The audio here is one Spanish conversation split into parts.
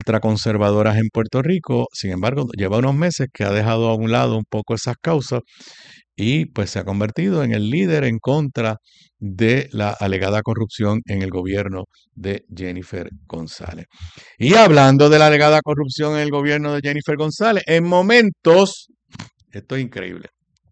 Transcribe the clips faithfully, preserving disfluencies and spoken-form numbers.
ultraconservadoras en Puerto Rico. Sin embargo, lleva unos meses que ha dejado a un lado un poco esas causas y pues se ha convertido en el líder en contra de la alegada corrupción en el gobierno de Jennifer González. Y hablando de la alegada corrupción en el gobierno de Jennifer González, en momentos, esto es increíble,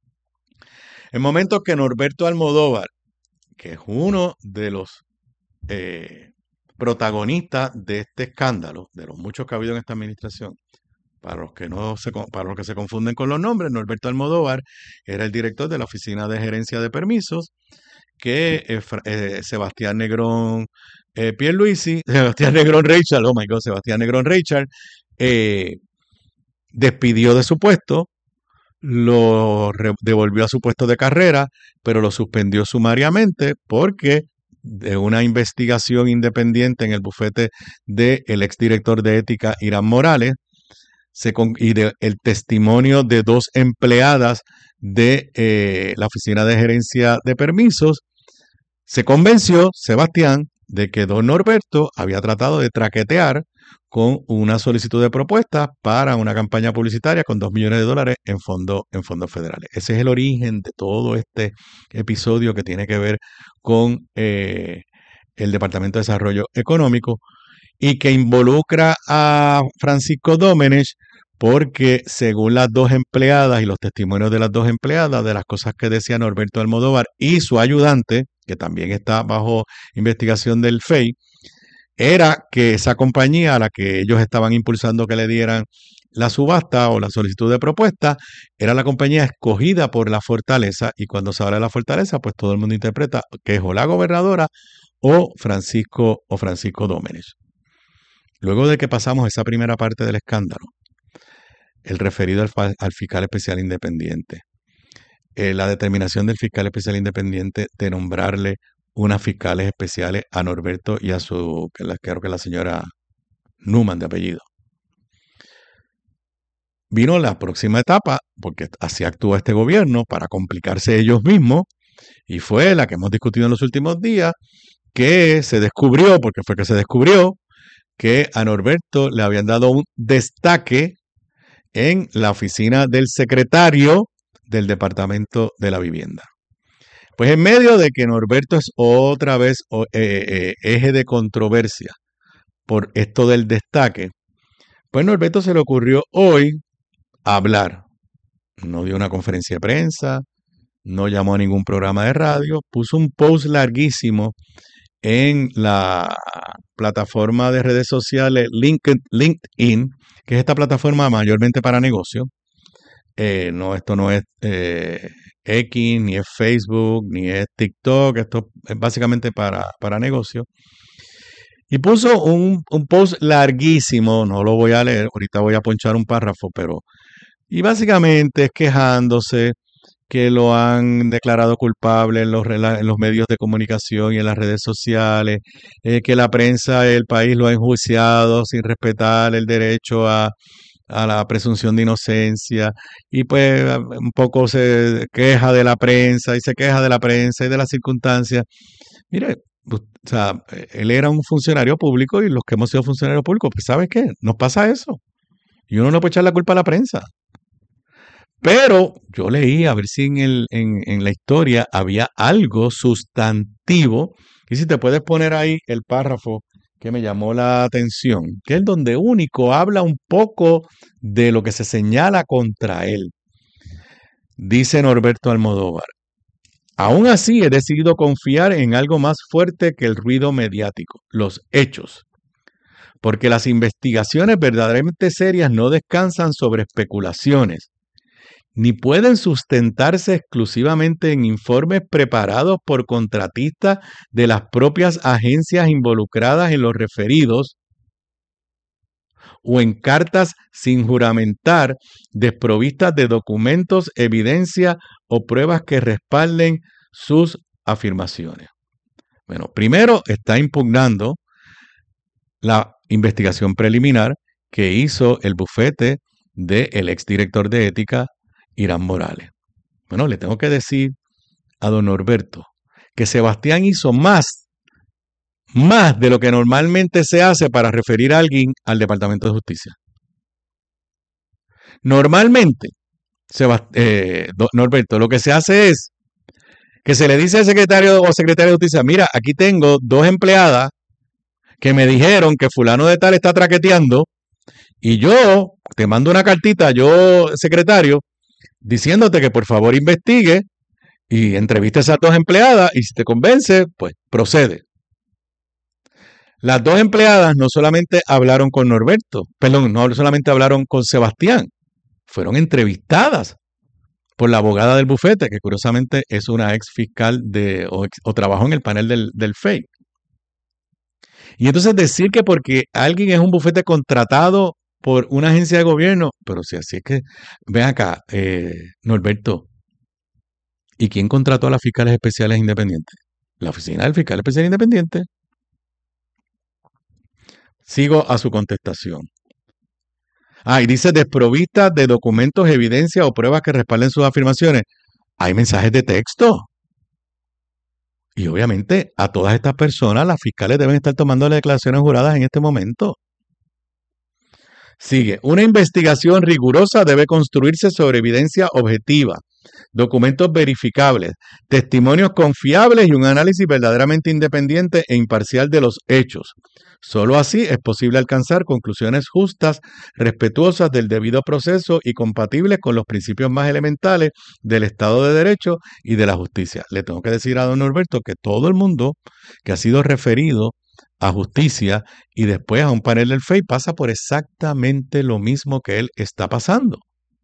en momentos que Norberto Almodóvar, que es uno de los eh, protagonistas de este escándalo, de los muchos que ha habido en esta administración, para los que no se, para los que se confunden con los nombres, Norberto Almodóvar era el director de la Oficina de Gerencia de Permisos, que eh, eh, Sebastián Negrón eh, Pierluisi, Sebastián Negrón Richard, oh my God, Sebastián Negrón Richard, eh, despidió de su puesto, lo devolvió a su puesto de carrera, pero lo suspendió sumariamente porque de una investigación independiente en el bufete del exdirector de ética Irán Morales se con, y de, el testimonio de dos empleadas de eh, la Oficina de Gerencia de Permisos, se convenció Sebastián de que don Norberto había tratado de traquetear con una solicitud de propuesta para una campaña publicitaria con dos millones de dólares en, fondo, en fondos federales. Ese es el origen de todo este episodio que tiene que ver con eh, el Departamento de Desarrollo Económico y que involucra a Francisco Domenech porque según las dos empleadas y los testimonios de las dos empleadas, de las cosas que decía Norberto Almodóvar y su ayudante, que también está bajo investigación del F E I, era que esa compañía a la que ellos estaban impulsando que le dieran la subasta o la solicitud de propuesta, era la compañía escogida por la Fortaleza, y cuando se habla de la Fortaleza, pues todo el mundo interpreta que es o la gobernadora o Francisco o Francisco Domenech. Luego de que pasamos esa primera parte del escándalo, el referido al, al fiscal especial independiente, eh, la determinación del fiscal especial independiente de nombrarle unas fiscales especiales a Norberto y a su, que la, creo que la señora Newman de apellido. Vino la próxima etapa, porque así actúa este gobierno, para complicarse ellos mismos, y fue la que hemos discutido en los últimos días, que se descubrió, porque fue que se descubrió, que a Norberto le habían dado un destaque en la oficina del secretario del Departamento de la Vivienda. Pues en medio de que Norberto es otra vez eh, eh, eje de controversia por esto del destaque, pues Norberto se le ocurrió hoy hablar. No dio una conferencia de prensa, no llamó a ningún programa de radio, puso un post larguísimo en la plataforma de redes sociales LinkedIn, que es esta plataforma mayormente para negocios. Eh, no, esto no es eh, X, ni es Facebook, ni es TikTok, esto es básicamente para, para negocios. Y puso un, un post larguísimo, no lo voy a leer, ahorita voy a ponchar un párrafo, pero y básicamente es quejándose que lo han declarado culpable en los, en los medios de comunicación y en las redes sociales, eh, que la prensa del país lo ha enjuiciado sin respetar el derecho a, a la presunción de inocencia, y pues un poco se queja de la prensa y se queja de la prensa y de las circunstancias. Mire, o sea, él era un funcionario público y los que hemos sido funcionarios públicos, pues ¿sabes qué? Nos pasa eso. Y uno no puede echar la culpa a la prensa. Pero yo leí a ver si en, el, en, en la historia había algo sustantivo. Y si te puedes poner ahí el párrafo que me llamó la atención, que es donde único habla un poco de lo que se señala contra él. Dice Norberto Almodóvar: aún así he decidido confiar en algo más fuerte que el ruido mediático, los hechos. Porque las investigaciones verdaderamente serias no descansan sobre especulaciones, ni pueden sustentarse exclusivamente en informes preparados por contratistas de las propias agencias involucradas en los referidos o en cartas sin juramentar, desprovistas de documentos, evidencia o pruebas que respalden sus afirmaciones. Bueno, primero está impugnando la investigación preliminar que hizo el bufete del exdirector de ética, Irán Morales. Bueno, le tengo que decir a don Norberto que Sebastián hizo más, más de lo que normalmente se hace para referir a alguien al Departamento de Justicia. Normalmente, Sebast eh, Norberto, lo que se hace es que se le dice al secretario o secretaria de Justicia, mira, aquí tengo dos empleadas que me dijeron que fulano de tal está traqueteando y yo te mando una cartita, yo secretario, diciéndote que por favor investigue y entreviste a esas dos empleadas y si te convence, pues procede. Las dos empleadas no solamente hablaron con Norberto, perdón, no solamente hablaron con Sebastián, fueron entrevistadas por la abogada del bufete, que curiosamente es una ex fiscal de, o, ex, o trabajó en el panel del, del F E I. Y entonces decir que porque alguien es un bufete contratado por una agencia de gobierno, pero si así es que, ven acá, eh, Norberto, ¿y quién contrató a las fiscales especiales independientes? La oficina del fiscal especial independiente. Sigo a su contestación. Ah, y dice desprovista de documentos, evidencia o pruebas que respalden sus afirmaciones. Hay mensajes de texto. Y obviamente a todas estas personas, las fiscales deben estar tomando las declaraciones juradas en este momento. Sigue, una investigación rigurosa debe construirse sobre evidencia objetiva, documentos verificables, testimonios confiables y un análisis verdaderamente independiente e imparcial de los hechos. Solo así es posible alcanzar conclusiones justas, respetuosas del debido proceso y compatibles con los principios más elementales del Estado de Derecho y de la justicia. Le tengo que decir a don Norberto que todo el mundo que ha sido referido a justicia y después a un panel del F E I pasa por exactamente lo mismo que él está pasando.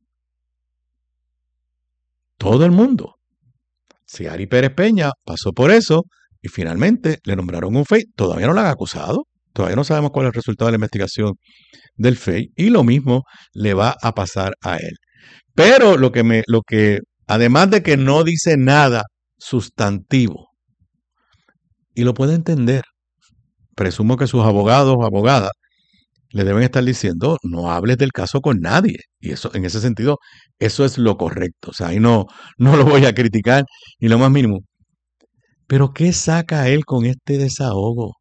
Todo el mundo. Ciari Pérez Peña pasó por eso y finalmente le nombraron un F E I. Todavía no lo han acusado. Todavía no sabemos cuál es el resultado de la investigación del F E I y lo mismo le va a pasar a él. Pero lo que me, lo que, además de que no dice nada sustantivo, y lo puede entender, presumo que sus abogados o abogadas le deben estar diciendo, no hables del caso con nadie. Y eso, en ese sentido, eso es lo correcto. O sea, ahí no, no lo voy a criticar ni lo más mínimo. Pero ¿qué saca él con este desahogo?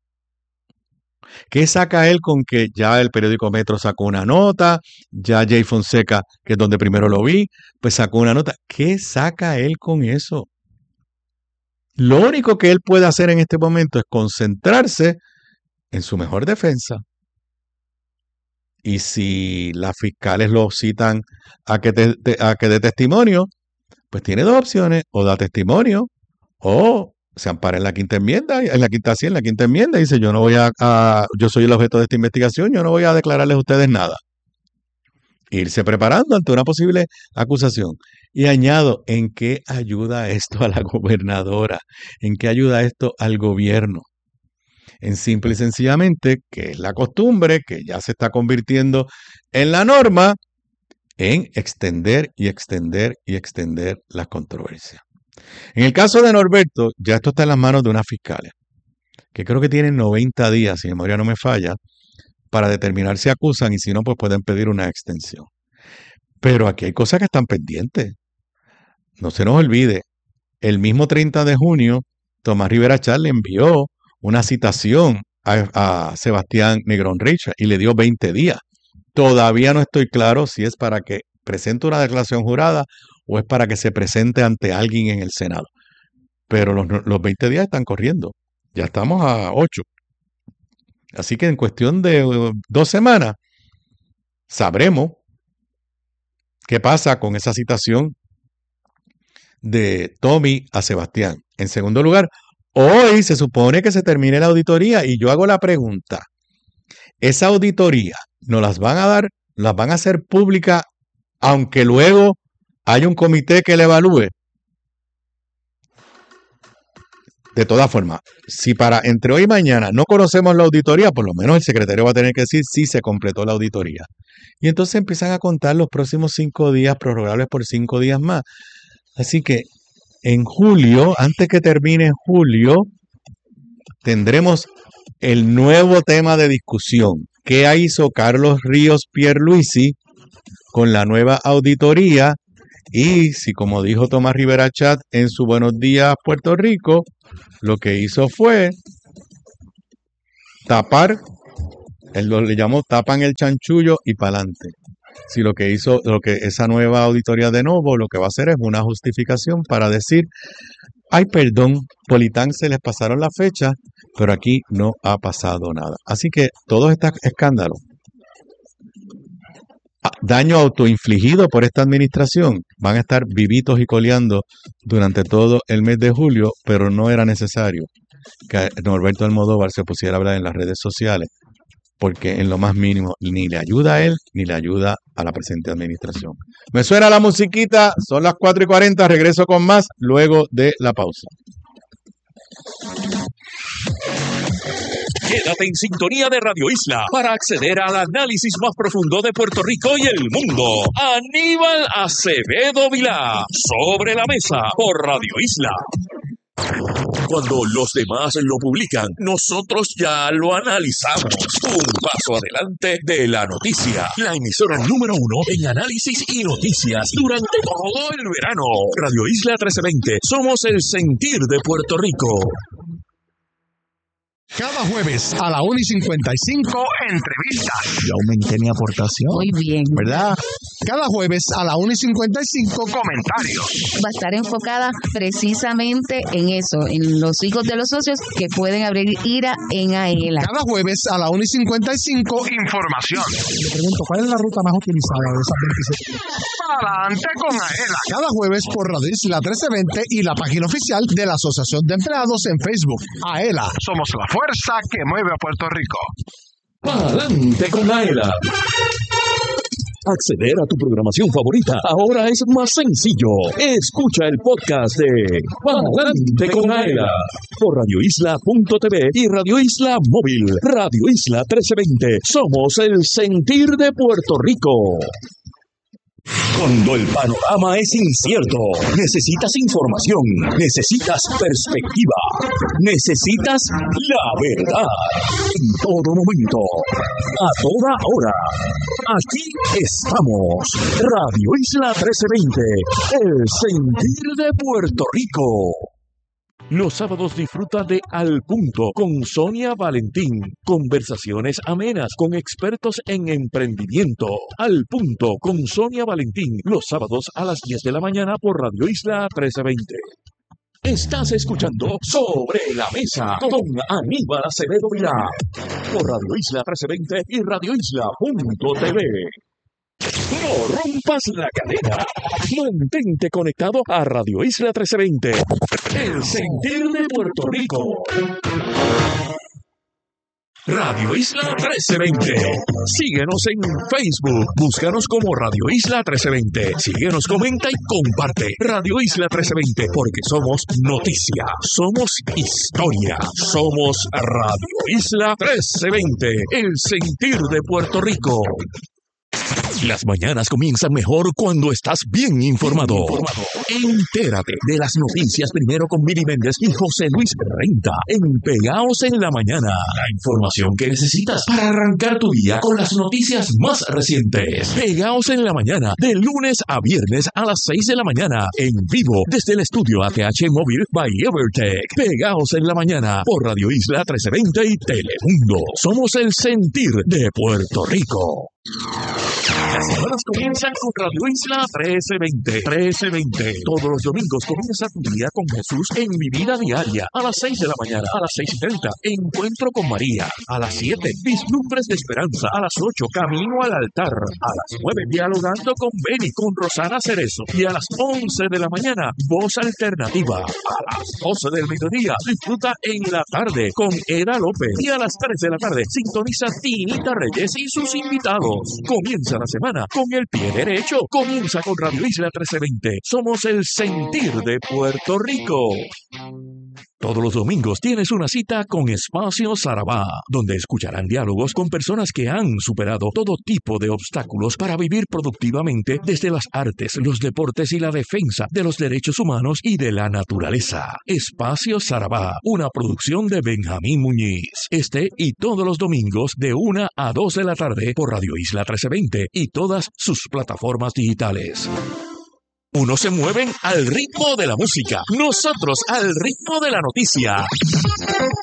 ¿Qué saca él con que ya el periódico Metro sacó una nota, ya Jay Fonseca, que es donde primero lo vi, pues sacó una nota? ¿Qué saca él con eso? Lo único que él puede hacer en este momento es concentrarse en su mejor defensa. Y si las fiscales lo citan a que, te, te, a que dé testimonio, pues tiene dos opciones, o da testimonio, o se ampara en la quinta enmienda, en la quinta, sí, en la quinta enmienda, y dice, yo no voy a, a, yo soy el objeto de esta investigación, yo no voy a declararles a ustedes nada. Irse preparando ante una posible acusación. Y añado, ¿en qué ayuda esto a la gobernadora? ¿En qué ayuda esto al gobierno? En simple y sencillamente, que es la costumbre, que ya se está convirtiendo en la norma, en extender y extender y extender las controversias. En el caso de Norberto, ya esto está en las manos de unas fiscales, que creo que tienen noventa días, si mi memoria no me falla, para determinar si acusan y si no, pues pueden pedir una extensión. Pero aquí hay cosas que están pendientes. No se nos olvide, el mismo treinta de junio, Tomás Rivera Chatz le envió una citación a, a Sebastián Negrón Richard y le dio veinte días. Todavía no estoy claro si es para que presente una declaración jurada o es para que se presente ante alguien en el Senado. Pero los, los veinte días están corriendo. Ya estamos a ocho. Así que en cuestión de uh, dos semanas sabremos qué pasa con esa citación de Tommy a Sebastián. En segundo lugar, hoy se supone que se termine la auditoría y yo hago la pregunta, ¿esa auditoría nos las van a dar, las van a hacer pública aunque luego haya un comité que la evalúe? De todas formas, si para entre hoy y mañana no conocemos la auditoría, por lo menos el secretario va a tener que decir si se completó la auditoría. Y entonces empiezan a contar los próximos cinco días, prorrogables por cinco días más. Así que en julio, antes que termine julio, tendremos el nuevo tema de discusión. ¿Qué hizo Carlos Ríos Pierluisi con la nueva auditoría? Y si, como dijo Tomás Rivera Chatz en su Buenos Días Puerto Rico, lo que hizo fue tapar, él lo le llamó tapan el chanchullo y pa'lante. Si lo que hizo, lo que esa nueva auditoría de nuevo, lo que va a hacer es una justificación para decir, ay, perdón, Politán se les pasaron la fecha, pero aquí no ha pasado nada. Así que todos estos escándalos, daño autoinfligido por esta administración, van a estar vivitos y coleando durante todo el mes de julio, pero no era necesario que Norberto Almodóvar se pusiera a hablar en las redes sociales, porque en lo más mínimo ni le ayuda a él ni le ayuda a la presente administración. Me suena la musiquita, son las cuatro y cuarenta, regreso con más luego de la pausa. Quédate en sintonía de Radio Isla para acceder al análisis más profundo de Puerto Rico y el mundo. Aníbal Acevedo Vilá, Sobre la Mesa, por Radio Isla. Cuando los demás lo publican, nosotros ya lo analizamos. Un paso adelante de la noticia. La emisora número uno en análisis y noticias durante todo el verano. Radio Isla trece veinte. Somos el sentir de Puerto Rico. Cada jueves a la una y cincuenta y cinco, entrevistas. Yo aumenté mi aportación. Muy bien. ¿Verdad? Cada jueves a la una y cincuenta y cinco, comentarios. Va a estar enfocada precisamente en eso, en los hijos de los socios que pueden abrir ira en AELA. Cada jueves a la una y cincuenta y cinco, información. Le pregunto, ¿cuál es la ruta más utilizada de esas veintisiete? Adelante con AELA. Cada jueves por Radio Isla trece veinte y la página oficial de la Asociación de Empleados en Facebook. AELA, somos la fuerza que mueve a Puerto Rico. Adelante con AELA. Acceder a tu programación favorita ahora es más sencillo. Escucha el podcast de Adelante con AELA por radio isla punto t v y Radio Isla Móvil. Radio Isla trece veinte. Somos el sentir de Puerto Rico. Cuando el panorama es incierto, necesitas información, necesitas perspectiva, necesitas la verdad. En todo momento, a toda hora. Aquí estamos. Radio Isla trece veinte, el sentir de Puerto Rico. Los sábados disfruta de Al Punto con Sonia Valentín. Conversaciones amenas con expertos en emprendimiento. Al Punto con Sonia Valentín. Los sábados a las diez de la mañana por Radio Isla trece veinte. Estás escuchando Sobre la Mesa con Aníbal Acevedo Vilá por Radio Isla trece veinte y radio isla punto t v. No rompas la cadena. Mantente conectado a Radio Isla trece veinte. El sentir de Puerto Rico. Radio Isla trece veinte. Síguenos en Facebook. Búscanos como Radio Isla trece veinte. Síguenos, comenta y comparte. Radio Isla trece veinte, porque somos noticia, somos historia, somos Radio Isla trece veinte. El sentir de Puerto Rico. Las mañanas comienzan mejor cuando estás bien informado. Entérate de las noticias primero con Miri Méndez y José Luis Renta en Pegaos en la Mañana. La información que necesitas para arrancar tu día con las noticias más recientes. Pegaos en la Mañana, de lunes a viernes a las seis de la mañana, en vivo desde el estudio A T H Móvil by Evertech. Pegaos en la Mañana por Radio Isla trece veinte y Telemundo. Somos el sentir de Puerto Rico. Las semanas comienzan con Radio Isla trece veinte. trece veinte. Todos los domingos comienza tu día con Jesús en Mi Vida Diaria. A las seis de la mañana, a las seis y treinta, Encuentro con María. A las siete, Vislumbres de Esperanza. A las ocho, Camino al Altar. A las nueve, Dialogando con Beni, con Rosana Cerezo. Y a las once de la mañana, Voz Alternativa. A las doce del mediodía, disfruta En la Tarde con Eda López. Y a las tres de la tarde, sintoniza Tinita Reyes y sus invitados. Comienza la semana con el pie derecho. Comienza con Radio Isla trece veinte. Somos el sentir de Puerto Rico. Todos los domingos tienes una cita con Espacio Sarabá, donde escucharán diálogos con personas que han superado todo tipo de obstáculos para vivir productivamente desde las artes, los deportes y la defensa de los derechos humanos y de la naturaleza. Espacio Sarabá, una producción de Benjamín Muñiz. Este y todos los domingos de una a dos de la tarde por Radio Isla trece veinte y todas sus plataformas digitales. Unos se mueven al ritmo de la música, nosotros al ritmo de la noticia.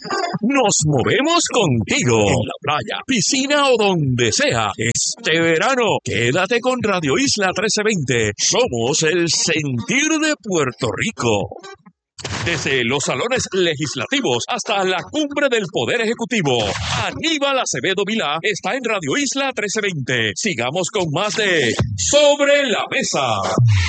nos movemos contigo. En la playa, piscina o donde sea. Este verano, quédate con Radio Isla trece veinte. Somos el sentir de Puerto Rico. Desde los salones legislativos hasta la cumbre del Poder Ejecutivo, Aníbal Acevedo Vilá está en Radio Isla trece veinte. Sigamos con más de Sobre la Mesa.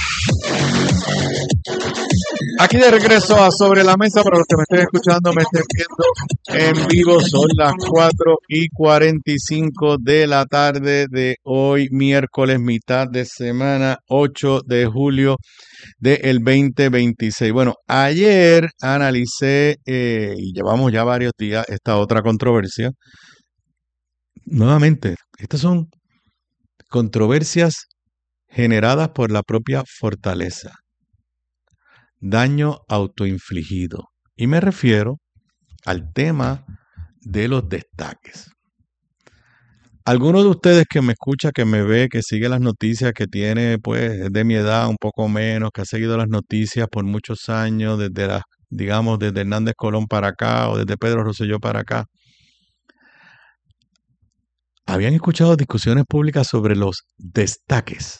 Aquí de regreso a Sobre la Mesa, para los que me estén escuchando, me estén viendo en vivo, son las cuatro y cuarenta y cinco de la tarde de hoy, miércoles, mitad de semana, ocho de julio del veinte veintiséis. Bueno, ayer analicé, eh, y llevamos ya varios días, esta otra controversia. Nuevamente, estas son controversias generadas por la propia Fortaleza. Daño autoinfligido. Y me refiero al tema de los destaques. Alguno de ustedes que me escucha, que me ve, que sigue las noticias, que tiene, pues, de mi edad, un poco menos, que ha seguido las noticias por muchos años, desde las, digamos, desde Hernández Colón para acá, o desde Pedro Rosselló para acá, habían escuchado discusiones públicas sobre los destaques.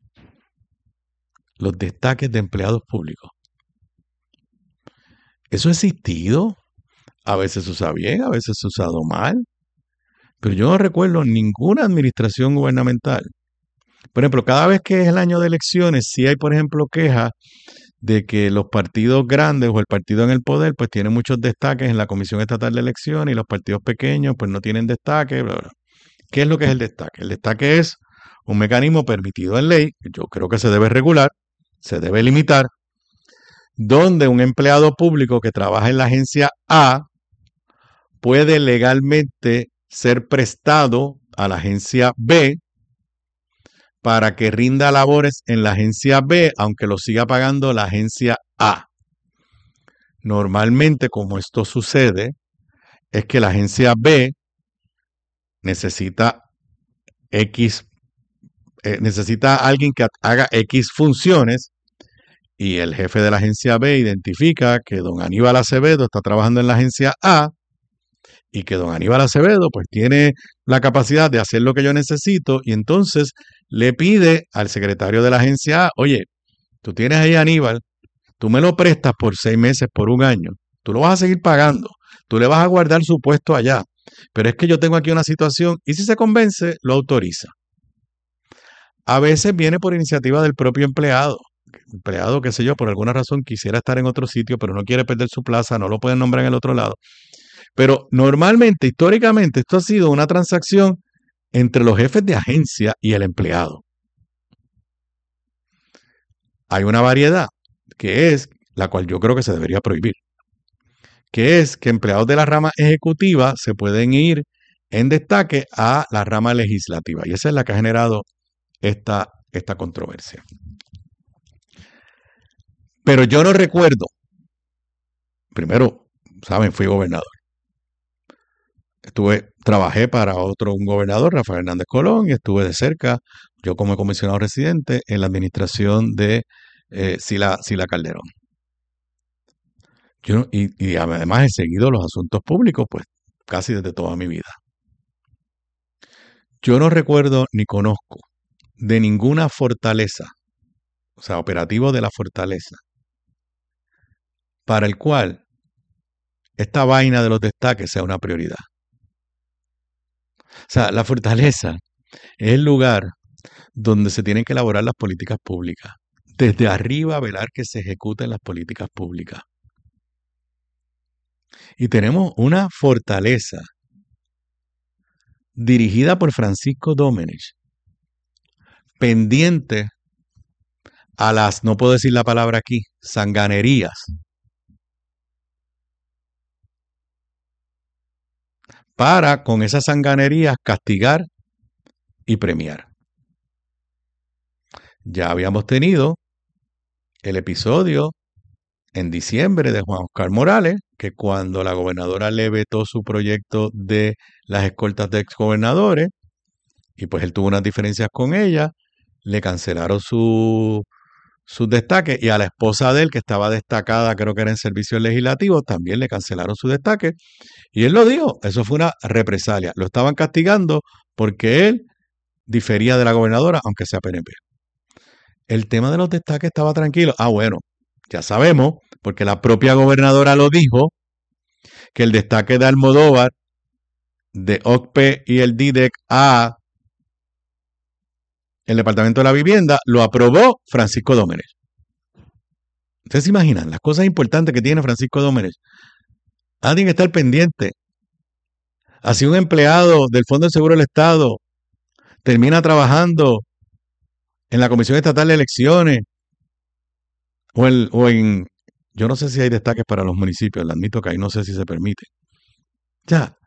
Los destaques de empleados públicos. ¿Eso ha existido? A veces se usa bien, a veces se ha usado mal. Pero yo no recuerdo ninguna administración gubernamental. Por ejemplo, cada vez que es el año de elecciones, sí hay, por ejemplo, quejas de que los partidos grandes o el partido en el poder, pues tienen muchos destaques en la Comisión Estatal de Elecciones, y los partidos pequeños, pues no tienen destaque, bla, bla. ¿Qué es lo que es el destaque? El destaque es un mecanismo permitido en ley, que yo creo que se debe regular, se debe limitar, donde un empleado público que trabaja en la agencia A puede legalmente ser prestado a la agencia B para que rinda labores en la agencia B, aunque lo siga pagando la agencia A. Normalmente, como esto sucede, es que la agencia B necesita X, eh, necesita a alguien que haga X funciones, y el jefe de la agencia B identifica que don Aníbal Acevedo está trabajando en la agencia A, y que don Aníbal Acevedo pues tiene la capacidad de hacer lo que yo necesito, y entonces le pide al secretario de la agencia A, oye, tú tienes ahí a Aníbal, tú me lo prestas por seis meses, por un año, tú lo vas a seguir pagando, tú le vas a guardar su puesto allá, pero es que yo tengo aquí una situación, y si se convence, lo autoriza. A veces viene por iniciativa del propio empleado, empleado, qué sé yo, por alguna razón quisiera estar en otro sitio, pero no quiere perder su plaza, no lo pueden nombrar en el otro lado. Pero normalmente, históricamente, esto ha sido una transacción entre los jefes de agencia y el empleado. Hay una variedad, que es la cual yo creo que se debería prohibir, que es que empleados de la rama ejecutiva se pueden ir en destaque a la rama legislativa. Y esa es la que ha generado esta, esta controversia. Pero yo no recuerdo, primero, saben, fui gobernador. Estuve, trabajé para otro, un gobernador, Rafael Hernández Colón, y estuve de cerca, yo como comisionado residente, en la administración de eh, Sila, Sila Calderón. Yo, y, y además he seguido los asuntos públicos, pues, casi desde toda mi vida. Yo no recuerdo ni conozco de ninguna fortaleza, o sea, operativo de la fortaleza, para el cual esta vaina de los destaques sea una prioridad. O sea, la fortaleza es el lugar donde se tienen que elaborar las políticas públicas. Desde arriba, velar que se ejecuten las políticas públicas. Y tenemos una fortaleza dirigida por Francisco Domenech, pendiente a las, no puedo decir la palabra aquí, sanganerías, para con esas sanganerías castigar y premiar. Ya habíamos tenido el episodio en diciembre de Juan Oscar Morales, que cuando la gobernadora le vetó su proyecto de las escoltas de exgobernadores, y pues él tuvo unas diferencias con ella, le cancelaron su, sus destaques y a la esposa de él, que estaba destacada, creo que era en servicios legislativos, también le cancelaron su destaque. Y él lo dijo, eso fue una represalia. Lo estaban castigando porque él difería de la gobernadora, aunque sea P N P. El tema de los destaques estaba tranquilo. Ah, bueno, ya sabemos, porque la propia gobernadora lo dijo, que el destaque de Almodóvar, de O C P y el D I D E C a el Departamento de la Vivienda, lo aprobó Francisco Dómenes. ¿Ustedes se imaginan las cosas importantes que tiene Francisco Dómenes? Ah, tiene que estar pendiente. Así un empleado del Fondo de Seguro del Estado termina trabajando en la Comisión Estatal de Elecciones o, el, o en... Yo no sé si hay destaques para los municipios, le admito que ahí no sé si se permite. Ya.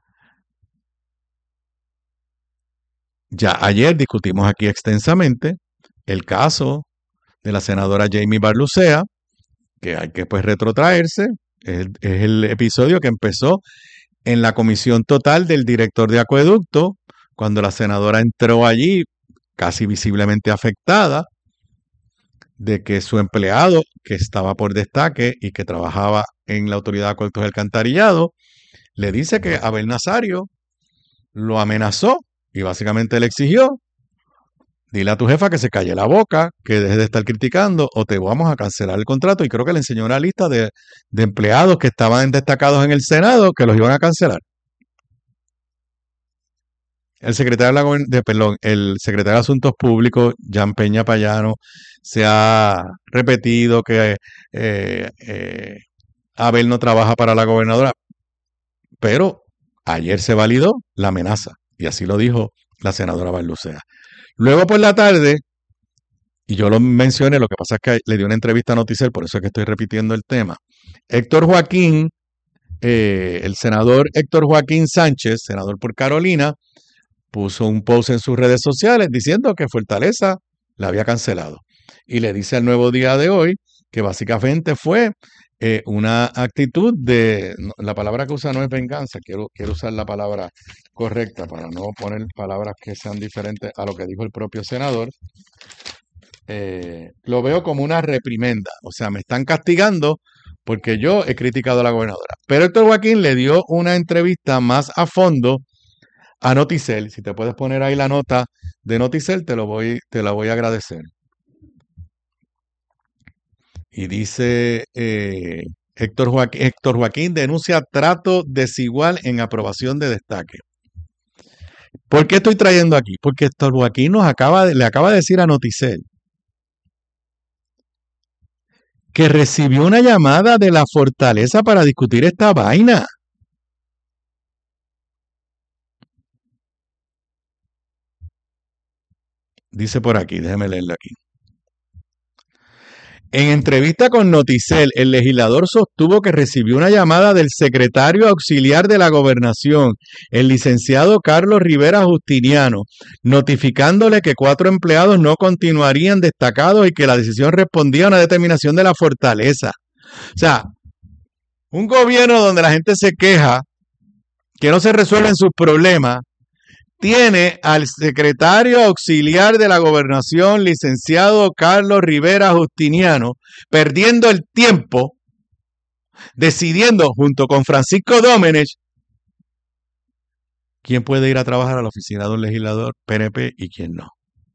Ya ayer discutimos aquí extensamente el caso de la senadora Jamie Barlucea, que hay que pues retrotraerse. Es, es el episodio que empezó en la comisión total del director de acueducto, cuando la senadora entró allí casi visiblemente afectada de que su empleado, que estaba por destaque y que trabajaba en la Autoridad de Acueductos y Alcantarillado, le dice que Abel Nazario lo amenazó y básicamente le exigió: dile a tu jefa que se calle la boca, que deje de estar criticando o te vamos a cancelar el contrato. Y creo que le enseñó una lista de, de empleados que estaban destacados en el Senado que los iban a cancelar. El secretario de, la, de, perdón, el secretario de Asuntos Públicos, Jan Peña Payano, se ha repetido que eh, eh, Abel no trabaja para la gobernadora, pero ayer se validó la amenaza y así lo dijo la senadora Barlucea. Luego por la tarde, y yo lo mencioné, lo que pasa es que le dio una entrevista a Noticel, por eso es que estoy repitiendo el tema. Héctor Joaquín, eh, el senador Héctor Joaquín Sánchez, senador por Carolina, puso un post en sus redes sociales diciendo que Fortaleza la había cancelado. Y le dice al Nuevo Día de hoy que básicamente fue eh, una actitud de... La palabra que usa no es venganza, quiero, quiero usar la palabra correcta para no poner palabras que sean diferentes a lo que dijo el propio senador. Eh, lo veo como una reprimenda, o sea, me están castigando porque yo he criticado a la gobernadora. Pero Héctor Joaquín le dio una entrevista más a fondo a Noticel. Si te puedes poner ahí la nota de Noticel, te, lo voy, te la voy a agradecer. Y dice eh, Héctor, Joaquín, Héctor Joaquín denuncia trato desigual en aprobación de destaque. ¿Por qué estoy trayendo aquí? Porque Héctor Joaquín nos acaba de, le acaba de decir a Noticel que recibió una llamada de la Fortaleza para discutir esta vaina. Dice por aquí, déjeme leerlo aquí. En entrevista con Noticel, el legislador sostuvo que recibió una llamada del secretario auxiliar de la Gobernación, el licenciado Carlos Rivera Justiniano, notificándole que cuatro empleados no continuarían destacados y que la decisión respondía a una determinación de la Fortaleza. O sea, un gobierno donde la gente se queja que no se resuelven sus problemas, tiene al secretario auxiliar de la Gobernación, licenciado Carlos Rivera Justiniano, perdiendo el tiempo, decidiendo junto con Francisco Dómenes quién puede ir a trabajar a la oficina de un legislador P N P y quién no.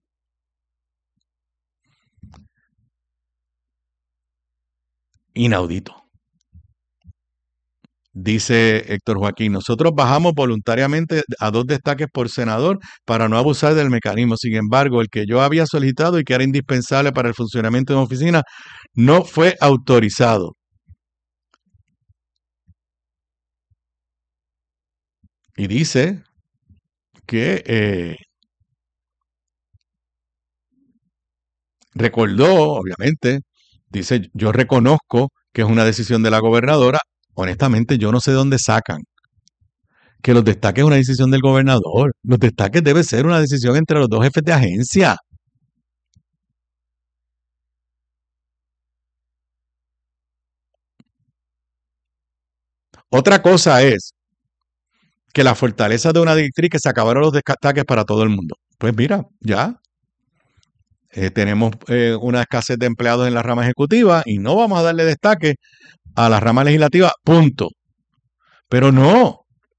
Inaudito. Dice Héctor Joaquín, nosotros bajamos voluntariamente a dos destaques por senador para no abusar del mecanismo. Sin embargo, el que yo había solicitado y que era indispensable para el funcionamiento de una oficina no fue autorizado. Y dice que eh, recordó, obviamente, dice, yo reconozco que es una decisión de la gobernadora. Honestamente, yo no sé de dónde sacan que los destaques es una decisión del gobernador. Los destaques debe ser una decisión entre los dos jefes de agencia. Otra cosa es que la fortaleza de una directriz que se acabaron los destaques para todo el mundo. Pues mira, ya. eh, tenemos eh, una escasez de empleados en la rama ejecutiva y no vamos a darle destaque a la rama legislativa, punto. Pero no.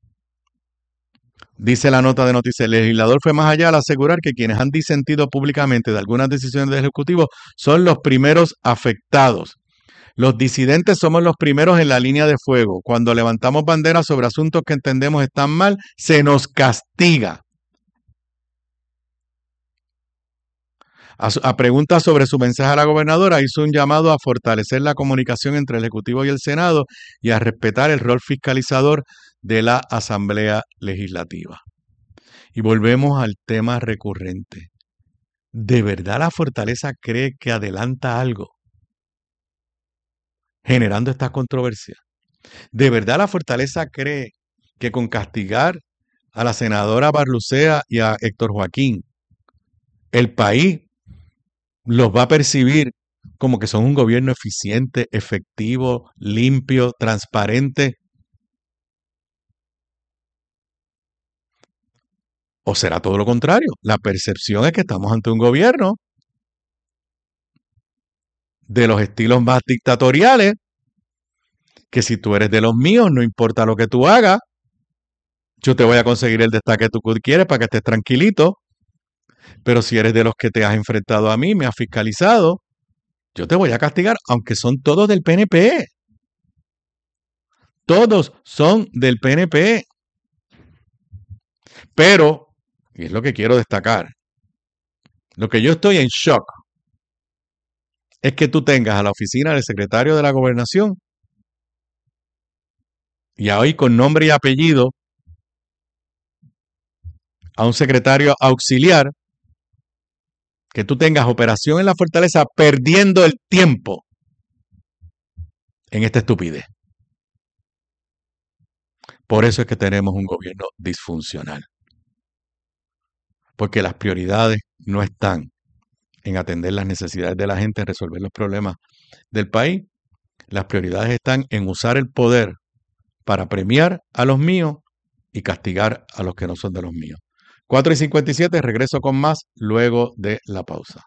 Dice la nota de noticias, el legislador fue más allá al asegurar que quienes han disentido públicamente de algunas decisiones del Ejecutivo son los primeros afectados. Los disidentes somos los primeros en la línea de fuego. Cuando levantamos banderas sobre asuntos que entendemos están mal, se nos castiga. A, su, a preguntas sobre su mensaje a la gobernadora, hizo un llamado a fortalecer la comunicación entre el Ejecutivo y el Senado y a respetar el rol fiscalizador de la Asamblea Legislativa. Y volvemos al tema recurrente. ¿De verdad la Fortaleza cree que adelanta algo generando estas controversias? ¿De verdad la Fortaleza cree que con castigar a la senadora Barlucea y a Héctor Joaquín, el país los va a percibir como que son un gobierno eficiente, efectivo, limpio, transparente? ¿O será todo lo contrario? La percepción es que estamos ante un gobierno de los estilos más dictatoriales, que si tú eres de los míos, no importa lo que tú hagas, yo te voy a conseguir el destaque que tú quieres para que estés tranquilito, pero si eres de los que te has enfrentado a mí, me has fiscalizado, yo te voy a castigar, aunque son todos del P N P. Todos son del P N P. Pero, y es lo que quiero destacar, lo que yo estoy en shock es que tú tengas a la oficina del secretario de la Gobernación y a hoy con nombre y apellido a un secretario auxiliar, que tú tengas operación en la Fortaleza perdiendo el tiempo en esta estupidez. Por eso es que tenemos un gobierno disfuncional. Porque las prioridades no están en atender las necesidades de la gente, en resolver los problemas del país. Las prioridades están en usar el poder para premiar a los míos y castigar a los que no son de los míos. cuatro y cincuenta y siete, regreso con más luego de la pausa.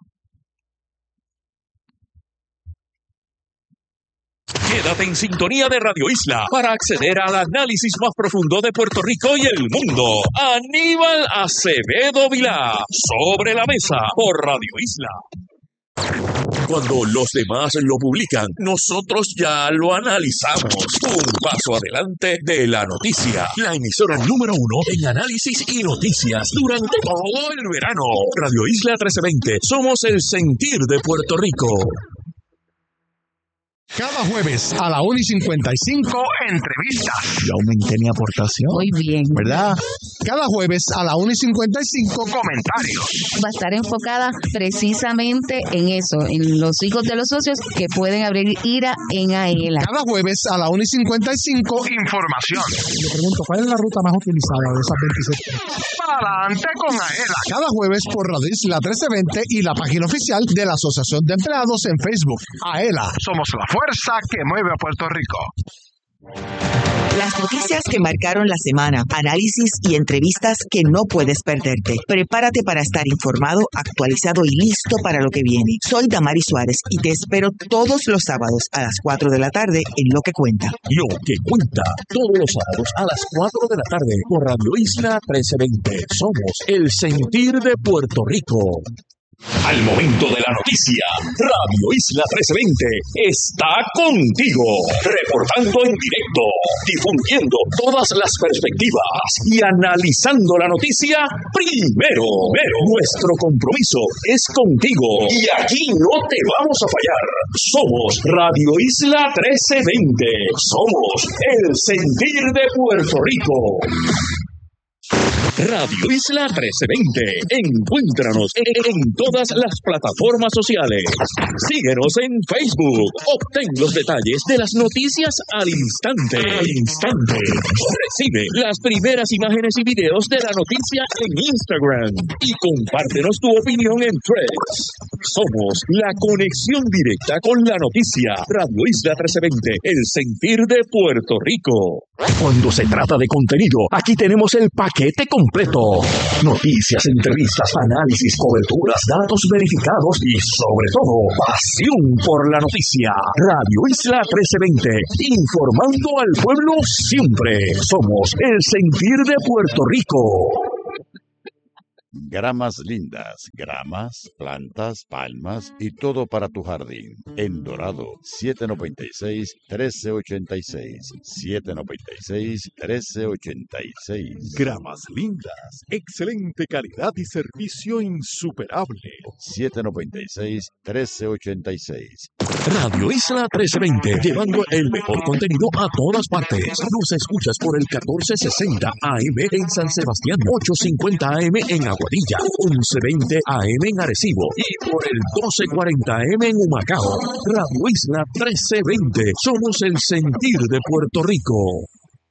Quédate en sintonía de Radio Isla para acceder al análisis más profundo de Puerto Rico y el mundo. Aníbal Acevedo Vilá, Sobre la Mesa, por Radio Isla. Cuando los demás lo publican, nosotros ya lo analizamos. Un paso adelante de la noticia. La emisora número uno en análisis y noticias durante todo el verano. Radio Isla trece veinte. Somos el sentir de Puerto Rico. Cada jueves a la una y cincuenta y cinco, entrevistas. Yo aumenté mi aportación. Muy bien. ¿Verdad? Cada jueves a la una y cincuenta y cinco, comentarios. Va a estar enfocada precisamente en eso, en los hijos de los socios que pueden abrir ira en AELA. Cada jueves a la una y cincuenta y cinco, información. Le pregunto, ¿cuál es la ruta más utilizada de esas veintisiete? Para adelante con AELA. Cada jueves por Radio Isla trece veinte y la página oficial de la Asociación de Empleados en Facebook. AELA, somos la fuerza que mueve a Puerto Rico. Las noticias que marcaron la semana, análisis y entrevistas que no puedes perderte. Prepárate para estar informado, actualizado y listo para lo que viene. Soy Damari Suárez y te espero todos los sábados a las cuatro de la tarde en Lo que Cuenta. Lo que Cuenta, todos los sábados a las cuatro de la tarde por Radio Isla trece veinte. Somos el sentir de Puerto Rico. Al momento de la noticia, Radio Isla trece veinte está contigo, reportando en directo, difundiendo todas las perspectivas y analizando la noticia primero. Pero nuestro compromiso es contigo y aquí no te vamos a fallar. Somos Radio Isla trece veinte, somos el sentir de Puerto Rico. Radio Isla trece veinte. Encuéntranos en, en todas las plataformas sociales. Síguenos en Facebook. Obtén los detalles de las noticias al instante. Al instante. Recibe las primeras imágenes y videos de la noticia en Instagram. Y compártenos tu opinión en Threads. Somos la conexión directa con la noticia. Radio Isla trece veinte, el sentir de Puerto Rico. Cuando se trata de contenido, aquí tenemos el paquete completo. Noticias, entrevistas, análisis, coberturas, datos verificados y, sobre todo, pasión por la noticia. Radio Isla trece veinte, informando al pueblo siempre. Somos el sentir de Puerto Rico. Gramas lindas, gramas, plantas, palmas y todo para tu jardín. En Dorado, siete noventa y seis, trece ochenta y seis. siete noventa y seis, trece ochenta y seis. Gramas lindas, excelente calidad y servicio insuperable. siete noventa y seis, trece ochenta y seis. Radio Isla trece veinte, llevando el mejor contenido a todas partes. Nos escuchas por el catorce sesenta A M en San Sebastián, ochocientos cincuenta A M en Aguadilla, once veinte A M en Arecibo y por el doce cuarenta A M en Humacao. Radio Isla trece veinte, somos el sentir de Puerto Rico.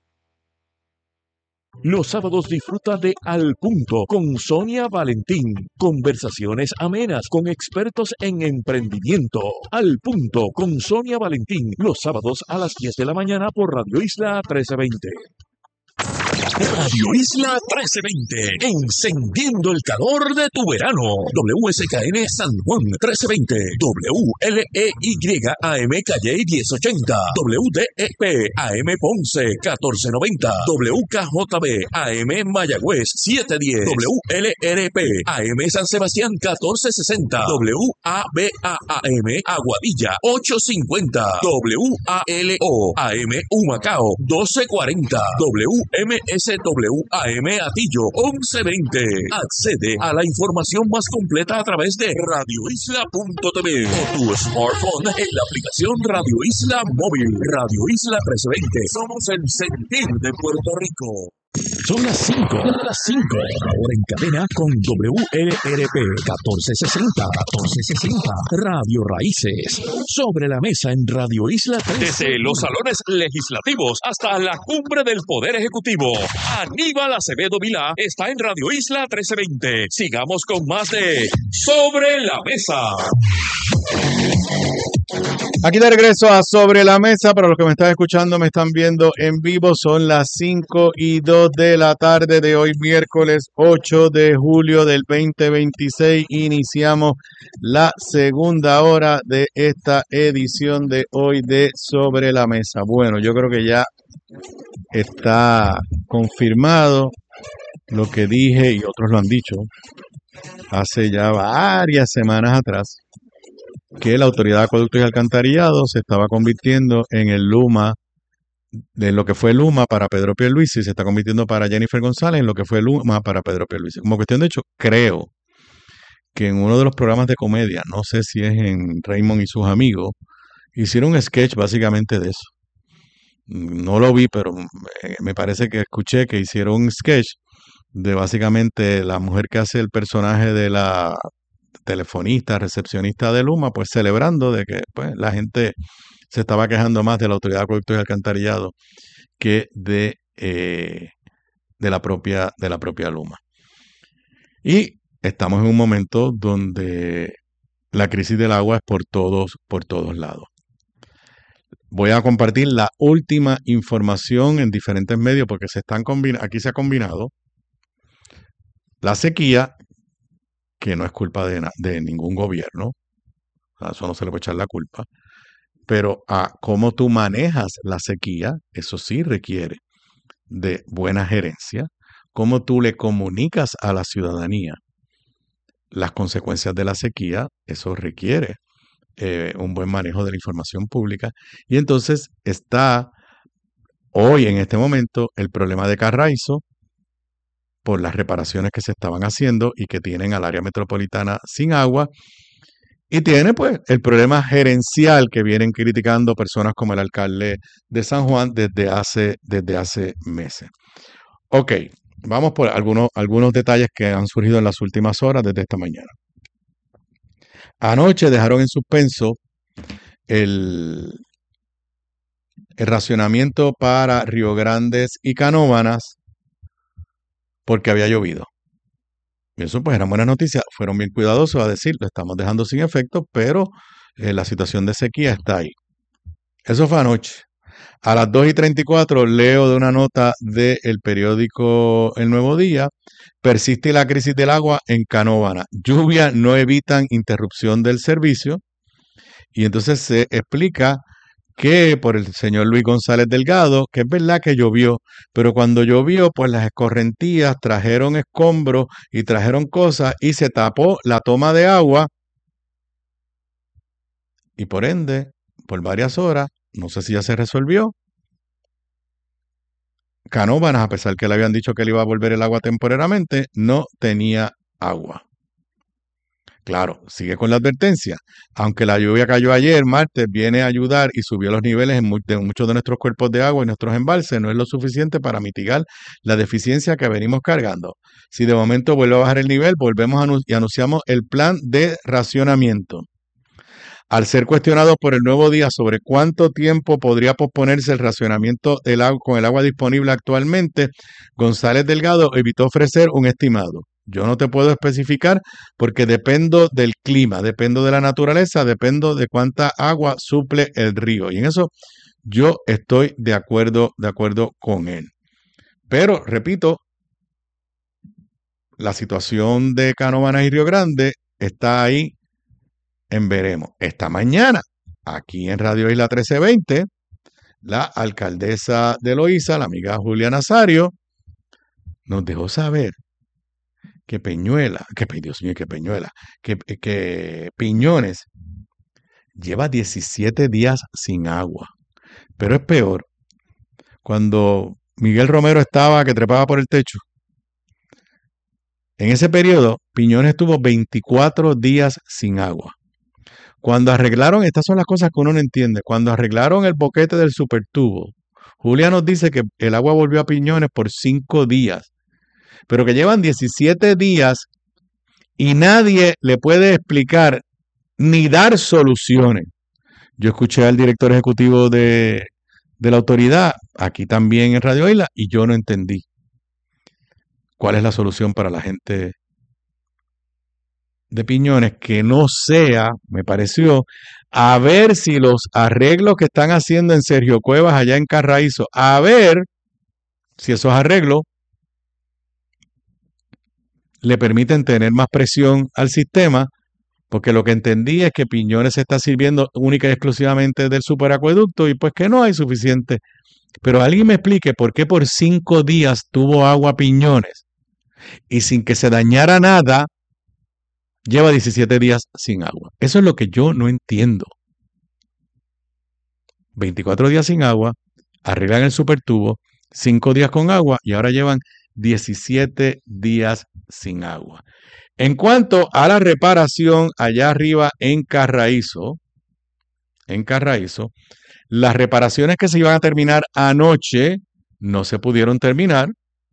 Los sábados disfruta de Al Punto con Sonia Valentín. Conversaciones amenas con expertos en emprendimiento. Al Punto con Sonia Valentín. Los sábados a las diez de la mañana por Radio Isla trece veinte. Radio Isla trece veinte, encendiendo el calor de tu verano. W S K N San Juan trece veinte, W L E Y A M Calle diez ochenta, W D E P A M Ponce catorce noventa, W K J B A M Mayagüez setecientos diez, W L R P A M San Sebastián catorce sesenta, W A B A A M Aguadilla ochocientos cincuenta, W A L O A M Humacao doce cuarenta, W M S W A M Atillo once veinte. Accede a la información más completa a través de radio isla punto t v o tu smartphone en la aplicación Radio Isla Móvil. Radio Isla trece veinte. Somos el sentir de Puerto Rico. Son las cinco, las cinco. Ahora en cadena con W L R P catorce sesenta, catorce sesenta. Radio Raíces. Sobre la mesa en Radio Isla trece. Desde los salones legislativos hasta la cumbre del Poder Ejecutivo. Aníbal Acevedo Vilá está en Radio Isla trece veinte. Sigamos con más de Sobre la Mesa. Aquí de regreso a Sobre la Mesa. Para los que me están escuchando, me están viendo en vivo. Son las cinco y dos de la tarde de hoy, miércoles ocho de julio del veinte veintiséis. Iniciamos la segunda hora de esta edición de hoy de Sobre la Mesa. Bueno, yo creo que ya está confirmado lo que dije y otros lo han dicho hace ya varias semanas atrás, que la Autoridad de Acueductos y Alcantarillados se estaba convirtiendo en el Luma, de lo que fue Luma para Pedro Pierluisi, se está convirtiendo para Jennifer González en lo que fue Luma para Pedro Pierluisi. Como cuestión de hecho, creo que en uno de los programas de comedia, no sé si es en Raymond y sus amigos, hicieron un sketch básicamente de eso. No lo vi, pero me parece que escuché que hicieron un sketch de básicamente la mujer que hace el personaje de la telefonista, recepcionista de Luma, pues celebrando de que pues, la gente se estaba quejando más de la Autoridad de Acueductos y Alcantarillado que de, eh, de, la propia, de la propia Luma. Y estamos en un momento donde la crisis del agua es por todos, por todos lados. Voy a compartir la última información en diferentes medios porque se están combina- aquí se ha combinado la sequía, que no es culpa de, na- de ningún gobierno, a eso no se le puede echar la culpa, pero a cómo tú manejas la sequía, eso sí requiere de buena gerencia, cómo tú le comunicas a la ciudadanía las consecuencias de la sequía, eso requiere eh, un buen manejo de la información pública. Y entonces está hoy en este momento el problema de Carraizo por las reparaciones que se estaban haciendo y que tienen al área metropolitana sin agua. Y tiene pues el problema gerencial que vienen criticando personas como el alcalde de San Juan desde hace, desde hace meses. Ok, vamos por algunos, algunos detalles que han surgido en las últimas horas desde esta mañana. Anoche dejaron en suspenso el, el racionamiento para Río Grandes y Canóvanas porque había llovido. Y eso pues eran buenas noticias. Fueron bien cuidadosos a decir, lo estamos dejando sin efecto, pero eh, la situación de sequía está ahí. Eso fue anoche. A las dos y treinta y cuatro leo de una nota del periódico El Nuevo Día. Persiste la crisis del agua en Canóvana. Lluvias no evitan interrupción del servicio. Y entonces se explica que por el señor Luis González Delgado, que es verdad que llovió, pero cuando llovió, pues las escorrentías trajeron escombros y trajeron cosas y se tapó la toma de agua y por ende, por varias horas, no sé si ya se resolvió, Canóvanas, a pesar que le habían dicho que le iba a volver el agua temporariamente, no tenía agua. Claro, sigue con la advertencia. Aunque la lluvia cayó ayer, martes, viene a ayudar y subió los niveles en mu- de muchos de nuestros cuerpos de agua y nuestros embalses, no es lo suficiente para mitigar la deficiencia que venimos cargando. Si de momento vuelve a bajar el nivel, volvemos a anu- y anunciamos el plan de racionamiento. Al ser cuestionado por el Nuevo Día sobre cuánto tiempo podría posponerse el racionamiento del agua, con el agua disponible actualmente, González Delgado evitó ofrecer un estimado. Yo no te puedo especificar porque dependo del clima, dependo de la naturaleza, dependo de cuánta agua suple el río. Y en eso yo estoy de acuerdo, de acuerdo con él. Pero, repito, la situación de Canóvanas y Río Grande está ahí en veremos. Esta mañana, aquí en Radio Isla trece veinte, la alcaldesa de Loíza, la amiga Julia Nazario, nos dejó saber que Peñuela, que Dios mío, que Peñuela, que, que Piñones lleva diecisiete días sin agua. Pero es peor, cuando Miguel Romero estaba que trepaba por el techo, en ese periodo, Piñones estuvo veinticuatro días sin agua. Cuando arreglaron, estas son las cosas que uno no entiende, cuando arreglaron el boquete del supertubo, Julia nos dice que el agua volvió a Piñones por cinco días, pero que llevan diecisiete días y nadie le puede explicar ni dar soluciones. Yo escuché al director ejecutivo de, de la autoridad, aquí también en Radio Isla, y yo no entendí cuál es la solución para la gente de Piñones, que no sea, me pareció, a ver si los arreglos que están haciendo en Sergio Cuevas allá en Carraízo, a ver si esos arreglos le permiten tener más presión al sistema, porque lo que entendí es que Piñones se está sirviendo única y exclusivamente del superacueducto y pues que no hay suficiente. Pero alguien me explique por qué por cinco días tuvo agua Piñones y sin que se dañara nada, lleva diecisiete días sin agua. Eso es lo que yo no entiendo. veinticuatro días sin agua, arreglan el supertubo, cinco días con agua y ahora llevan diecisiete días sin agua. En cuanto a la reparación allá arriba en Carraízo, en Carraízo, las reparaciones que se iban a terminar anoche no se pudieron terminar.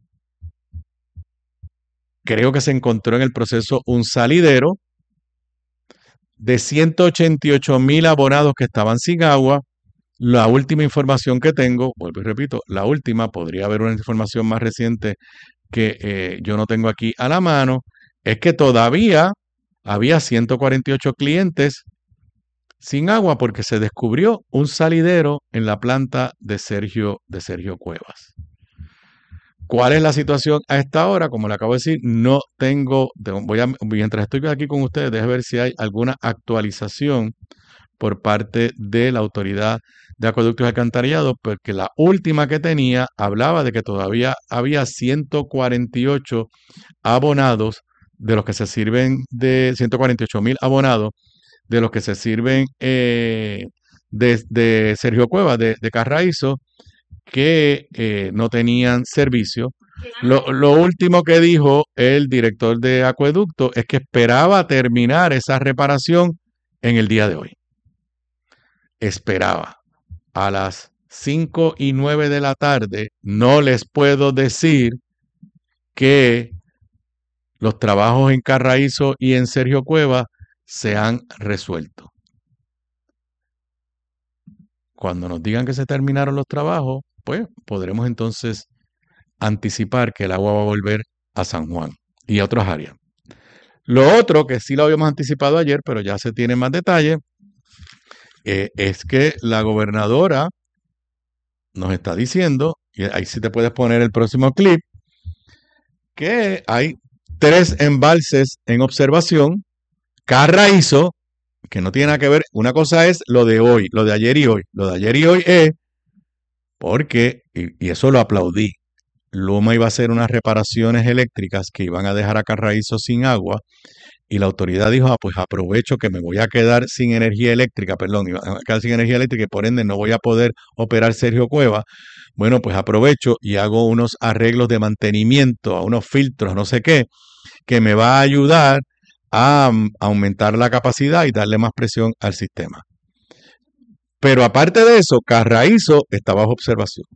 Creo que se encontró en el proceso un salidero de ciento ochenta y ocho mil abonados que estaban sin agua. La última información que tengo, vuelvo y repito, la última, podría haber una información más reciente que eh, yo no tengo aquí a la mano, es que todavía había ciento cuarenta y ocho clientes sin agua porque se descubrió un salidero en la planta de Sergio, de Sergio Cuevas. ¿Cuál es la situación a esta hora? Como le acabo de decir, no tengo, voy a, mientras estoy aquí con ustedes, déjenme ver si hay alguna actualización por parte de la Autoridad de Acueductos y Alcantarillados, porque la última que tenía hablaba de que todavía había ciento cuarenta y ocho abonados de los que se sirven de ciento cuarenta y ocho mil abonados de los que se sirven eh, de, de Sergio Cuevas, de, de Carraízo, que eh, no tenían servicio. Lo, lo último que dijo el director de Acueducto es que esperaba terminar esa reparación en el día de hoy. Esperaba. A las cinco y nueve de la tarde no les puedo decir que los trabajos en Carraízo y en Sergio Cuevas se han resuelto. Cuando nos digan que se terminaron los trabajos, pues podremos entonces anticipar que el agua va a volver a San Juan y a otras áreas. Lo otro, que sí lo habíamos anticipado ayer, pero ya se tiene más detalle, eh, es que la gobernadora nos está diciendo, y ahí sí te puedes poner el próximo clip, que hay tres embalses en observación. Carraízo, que no tiene nada que ver, una cosa es lo de hoy, lo de ayer y hoy. Lo de ayer y hoy es porque, y, y eso lo aplaudí, Luma iba a hacer unas reparaciones eléctricas que iban a dejar a Carraízo sin agua, y la autoridad dijo, ah, pues aprovecho que me voy a quedar sin energía eléctrica, perdón, iba a quedar sin energía eléctrica y por ende no voy a poder operar Sergio Cueva. Bueno, pues aprovecho y hago unos arreglos de mantenimiento, a unos filtros, no sé qué, que me va a ayudar a um, aumentar la capacidad y darle más presión al sistema. Pero aparte de eso, Carraízo está bajo observación.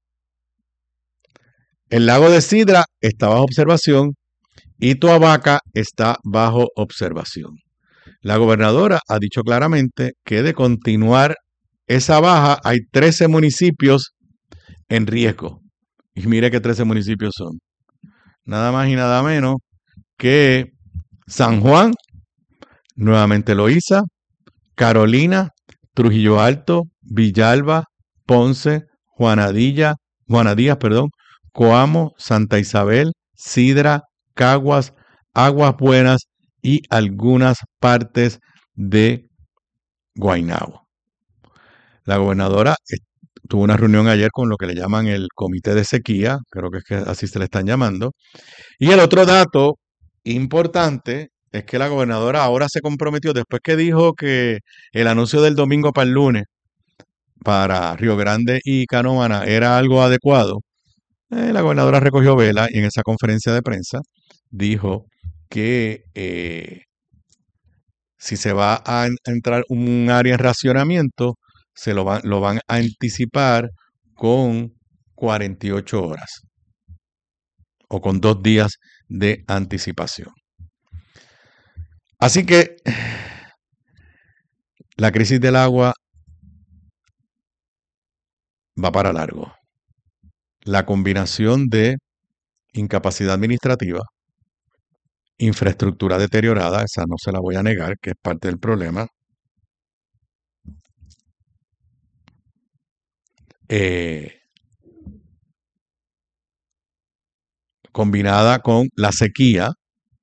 El lago de Sidra está bajo observación y Toabaca está bajo observación. La gobernadora ha dicho claramente que de continuar esa baja hay trece municipios en riesgo. Y mire que trece municipios son. Nada más y nada menos que San Juan, nuevamente Loíza, Carolina, Trujillo Alto, Villalba, Ponce, Juanadilla, Juanadías, perdón, Coamo, Santa Isabel, Sidra, Caguas, Aguas Buenas y algunas partes de Guaynabo. La gobernadora tuvo una reunión ayer con lo que le llaman el Comité de Sequía, creo que es que así se le están llamando. Y el otro dato importante es que la gobernadora ahora se comprometió, después que dijo que el anuncio del domingo para el lunes para Río Grande y Canóvana era algo adecuado. Eh, la gobernadora recogió vela y en esa conferencia de prensa dijo que eh, si se va a entrar un área en racionamiento, se lo, va, lo van a anticipar con cuarenta y ocho horas o con dos días de anticipación. Así que la crisis del agua va para largo. La combinación de incapacidad administrativa, infraestructura deteriorada, esa no se la voy a negar, que es parte del problema, eh, combinada con la sequía,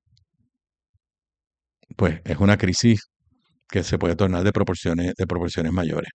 pues es una crisis que se puede tornar de proporciones, de proporciones mayores.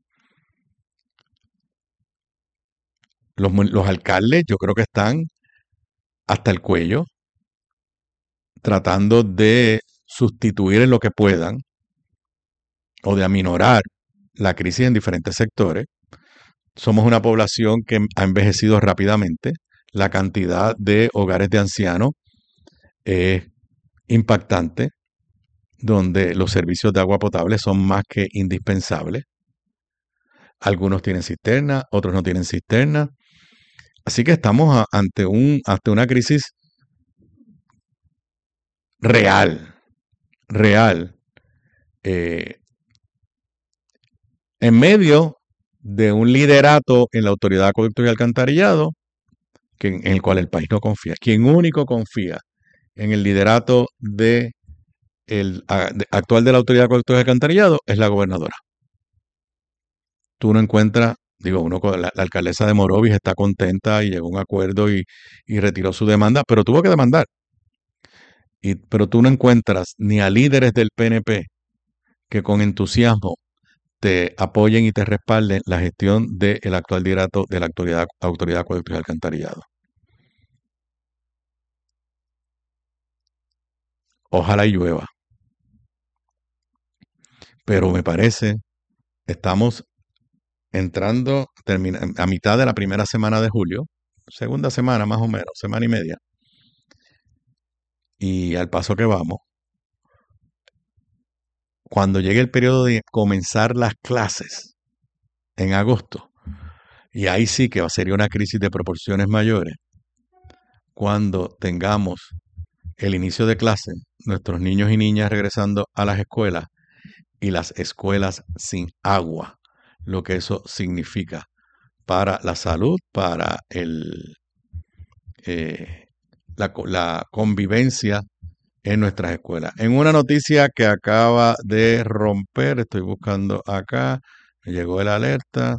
Los, los alcaldes yo creo que están hasta el cuello tratando de sustituir en lo que puedan o de aminorar la crisis en diferentes sectores. Somos una población que ha envejecido rápidamente. La cantidad de hogares de ancianos es impactante, donde los servicios de agua potable son más que indispensables. Algunos tienen cisterna, otros no tienen cisterna. Así que estamos a, ante, un, ante una crisis real, real, eh, en medio de un liderato en la Autoridad de Acueductos y Alcantarillado, que, en el cual el país no confía. Quien único confía en el liderato de el, a, de, actual de la Autoridad de Acueductos y Alcantarillado es la gobernadora. Tú no encuentras, digo, uno la, la alcaldesa de Morovis está contenta y llegó a un acuerdo y, y retiró su demanda, pero tuvo que demandar. Y, pero tú no encuentras ni a líderes del P N P que con entusiasmo te apoyen y te respalden la gestión del actual liderato de la autoridad, autoridad de Acueductos y Alcantarillado. Ojalá y llueva. Pero me parece, estamos entrando termina, a mitad de la primera semana de julio, segunda semana más o menos, semana y media. Y al paso que vamos, cuando llegue el periodo de comenzar las clases en agosto, y ahí sí que sería una crisis de proporciones mayores, cuando tengamos el inicio de clase, nuestros niños y niñas regresando a las escuelas y las escuelas sin agua, lo que eso significa para la salud, para el, eh, la, la convivencia en nuestras escuelas. En una noticia que acaba de romper, estoy buscando acá, me llegó el alerta.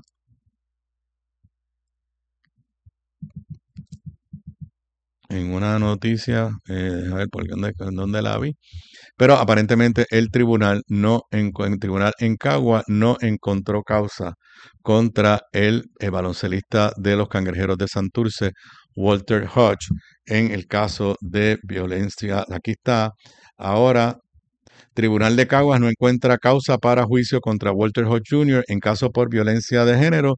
En una noticia, eh, a ver por dónde, dónde la vi. Pero aparentemente el tribunal no en, el tribunal en Cagua no encontró causa contra el, el baloncelista de los Cangrejeros de Santurce, Walter Hodge, en el caso de violencia. Aquí está. Ahora, Tribunal de Caguas no encuentra causa para juicio contra Walter Hodge junior en caso por violencia de género.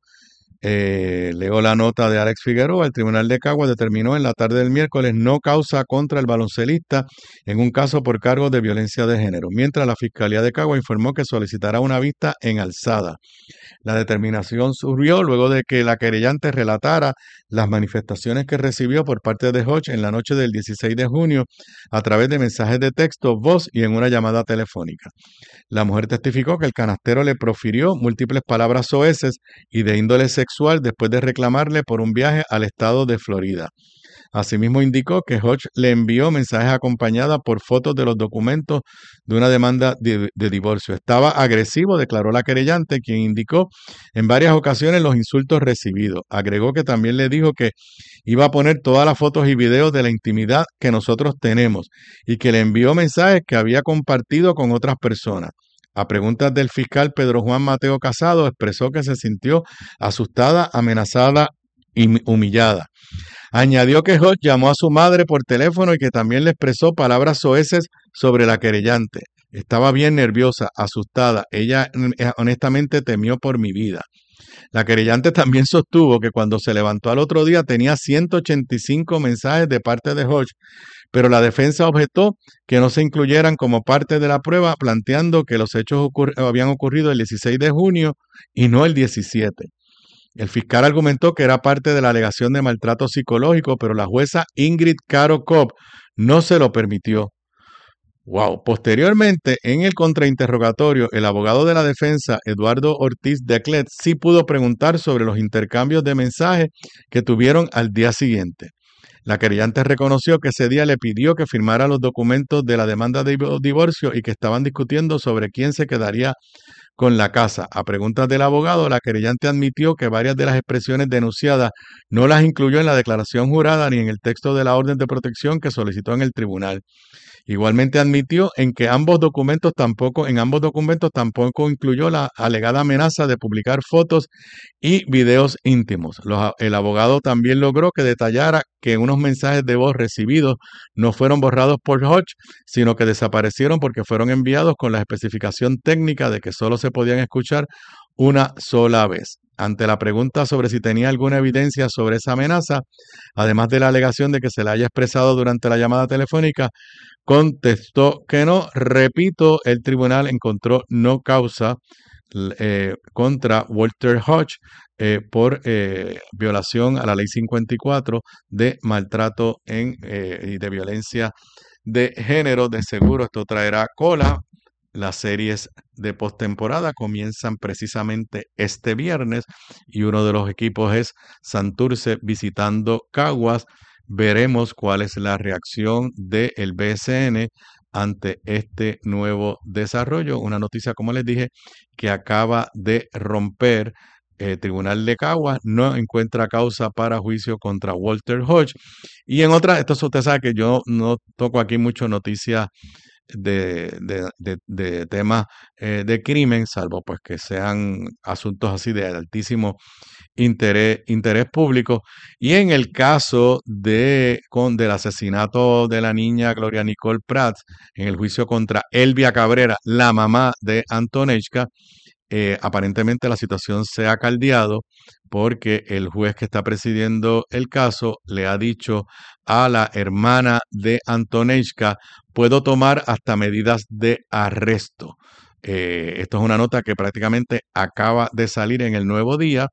Eh, leo la nota de Alex Figueroa. El Tribunal de Caguas determinó en la tarde del miércoles no causa contra el baloncelista en un caso por cargo de violencia de género, mientras la Fiscalía de Caguas informó que solicitará una vista en alzada. La determinación surgió luego de que la querellante relatara las manifestaciones que recibió por parte de Hodge en la noche del dieciséis de junio a través de mensajes de texto, voz y en una llamada telefónica. La mujer testificó que el canastero le profirió múltiples palabras soeces y de índole sexual después de reclamarle por un viaje al estado de Florida. Asimismo indicó que Hodge le envió mensajes acompañados por fotos de los documentos de una demanda de, de divorcio. Estaba agresivo, declaró la querellante, quien indicó en varias ocasiones los insultos recibidos. Agregó que también le dijo que iba a poner todas las fotos y videos de la intimidad que nosotros tenemos y que le envió mensajes que había compartido con otras personas. A preguntas del fiscal Pedro Juan Mateo Casado, expresó que se sintió asustada, amenazada y humillada. Añadió que Hodge llamó a su madre por teléfono y que también le expresó palabras soeces sobre la querellante. Estaba bien nerviosa, asustada. Ella honestamente temió por mi vida. La querellante también sostuvo que cuando se levantó al otro día tenía ciento ochenta y cinco mensajes de parte de Hodge, pero la defensa objetó que no se incluyeran como parte de la prueba, planteando que los hechos ocurri- habían ocurrido el dieciséis de junio y no el diecisiete. El fiscal argumentó que era parte de la alegación de maltrato psicológico, pero la jueza Ingrid Caro Cobb no se lo permitió. Wow. Posteriormente, en el contrainterrogatorio, el abogado de la defensa, Eduardo Ortiz de Clet, sí pudo preguntar sobre los intercambios de mensajes que tuvieron al día siguiente. La querellante reconoció que ese día le pidió que firmara los documentos de la demanda de divorcio y que estaban discutiendo sobre quién se quedaría con la casa. A preguntas del abogado, la querellante admitió que varias de las expresiones denunciadas no las incluyó en la declaración jurada ni en el texto de la orden de protección que solicitó en el tribunal. Igualmente admitió en que ambos documentos tampoco, en ambos documentos tampoco incluyó la alegada amenaza de publicar fotos y videos íntimos. Los, el abogado también logró que detallara que unos mensajes de voz recibidos no fueron borrados por Hodge, sino que desaparecieron porque fueron enviados con la especificación técnica de que solo se podían escuchar una sola vez. Ante la pregunta sobre si tenía alguna evidencia sobre esa amenaza, además de la alegación de que se la haya expresado durante la llamada telefónica, contestó que no. Repito, el tribunal encontró no causa eh, contra Walter Hodge eh, por eh, violación a la ley cincuenta y cuatro de maltrato en, eh, y de violencia de género. De seguro esto traerá cola. Las series de postemporada comienzan precisamente este viernes y uno de los equipos es Santurce visitando Caguas. Veremos cuál es la reacción del B S N ante este nuevo desarrollo. Una noticia, como les dije, que acaba de romper. El Tribunal de Caguas no encuentra causa para juicio contra Walter Hodge. Y en otras, esto usted sabe que yo no toco aquí mucho noticias de, de, de, de temas eh, de crimen, salvo pues que sean asuntos así de altísimo interés, interés público. Y en el caso de, con, del asesinato de la niña Gloria Nicole Prats, en el juicio contra Elvia Cabrera, la mamá de Antonechka, eh, aparentemente la situación se ha caldeado porque el juez que está presidiendo el caso le ha dicho a la hermana de Antonechka: puedo tomar hasta medidas de arresto. Eh, esto es una nota que prácticamente acaba de salir en el Nuevo Día.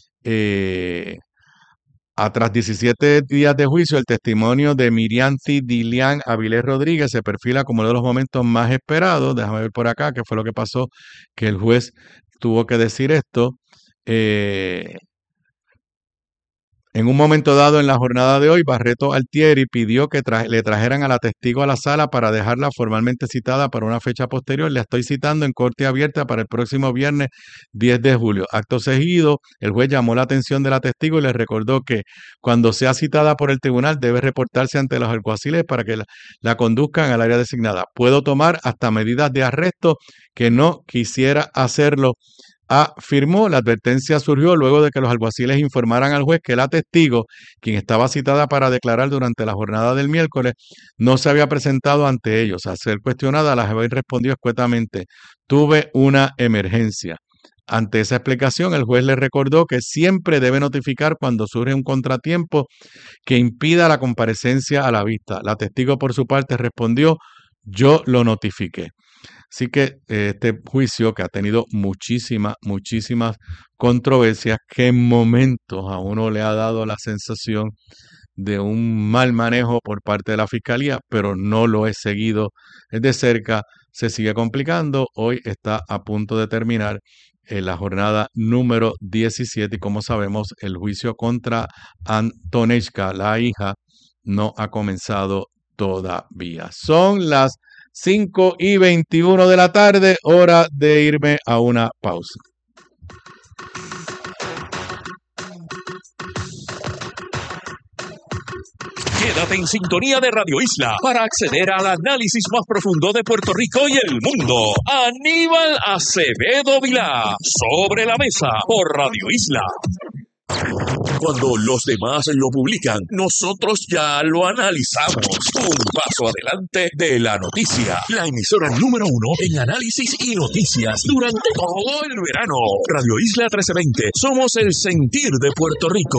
Eh, a tras diecisiete días de juicio, el testimonio de Mirianti Dilian Avilés Rodríguez se perfila como uno de los momentos más esperados. Déjame ver por acá qué fue lo que pasó, que el juez tuvo que decir esto. Eh, En un momento dado en la jornada de hoy, Barreto Altieri pidió que tra- le trajeran a la testigo a la sala para dejarla formalmente citada para una fecha posterior. La estoy citando en corte abierta para el próximo viernes diez de julio. Acto seguido, el juez llamó la atención de la testigo y le recordó que cuando sea citada por el tribunal debe reportarse ante los alguaciles para que la, la conduzcan al área designada. Puedo tomar hasta medidas de arresto que no quisiera hacerlo. Afirmó. La advertencia surgió luego de que los alguaciles informaran al juez que la testigo, quien estaba citada para declarar durante la jornada del miércoles, no se había presentado ante ellos. Al ser cuestionada, la juez respondió escuetamente: tuve una emergencia. Ante esa explicación, el juez le recordó que siempre debe notificar cuando surge un contratiempo que impida la comparecencia a la vista. La testigo, por su parte, respondió: yo lo notifiqué. Así que eh, este juicio, que ha tenido muchísimas, muchísimas controversias, que en momentos a uno le ha dado la sensación de un mal manejo por parte de la Fiscalía, pero no lo he seguido de cerca, se sigue complicando. Hoy está a punto de terminar en la jornada número diecisiete y, como sabemos, el juicio contra Antonechka, la hija, no ha comenzado todavía. Son las cinco y veintiuno de la tarde, hora de irme a una pausa. Quédate en sintonía de Radio Isla para acceder al análisis más profundo de Puerto Rico y el mundo. Aníbal Acevedo Vilá, Sobre la Mesa, por Radio Isla. Cuando los demás lo publican, nosotros ya lo analizamos. Un paso adelante de la noticia. La emisora número uno en análisis y noticias durante todo el verano. Radio Isla trece veinte. Somos el sentir de Puerto Rico.